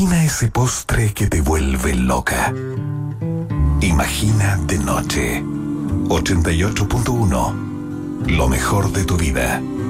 Imagina ese postre que te vuelve loca. Imagina de noche. 88.1. Lo mejor de tu vida.